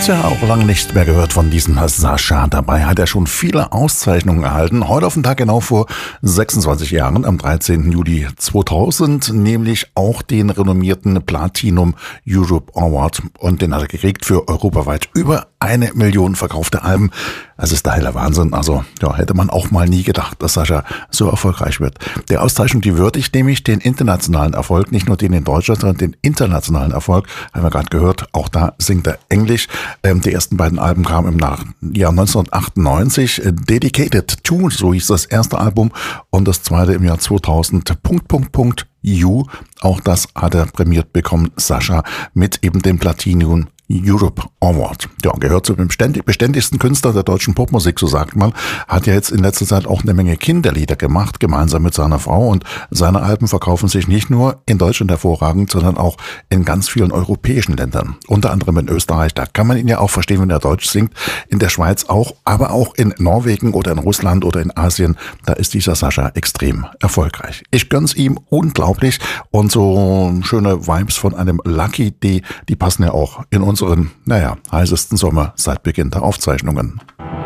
es ja auch lange nicht mehr gehört von diesem Sascha. Dabei hat er schon viele Auszeichnungen erhalten. Heute auf den Tag genau vor 26 Jahren, am 13. Juli 2000, nämlich auch den renommierten Platinum Europe Award. Und den hat er gekriegt für europaweit über 1 Million verkaufte Alben. Das ist der heile Wahnsinn. Also ja, hätte man auch mal nie gedacht, dass Sascha so erfolgreich wird. Der Auszeichnung, die würdigt nämlich den internationalen Erfolg, nicht nur den in Deutschland, sondern den internationalen Erfolg. Haben wir gerade gehört, auch da singt er Englisch. Die ersten beiden Alben kamen im Jahr 1998. Dedicated to, so hieß das erste Album, und das zweite im Jahr 2000. You. Auch das hat er prämiert bekommen, Sascha, mit eben dem Platinum Europe Award. Ja, gehört zu den beständigsten Künstler der deutschen Popmusik, so sagt man. Hat ja jetzt in letzter Zeit auch eine Menge Kinderlieder gemacht, gemeinsam mit seiner Frau. Und seine Alben verkaufen sich nicht nur in Deutschland hervorragend, sondern auch in ganz vielen europäischen Ländern. Unter anderem in Österreich, da kann man ihn ja auch verstehen, wenn er Deutsch singt. In der Schweiz auch, aber auch in Norwegen oder in Russland oder in Asien. Da ist dieser Sascha extrem erfolgreich. Ich gönn's ihm unglaublich. Und so schöne Vibes von einem Lucky D, die passen ja auch in unseren, heißesten Sommer seit Beginn der Aufzeichnungen.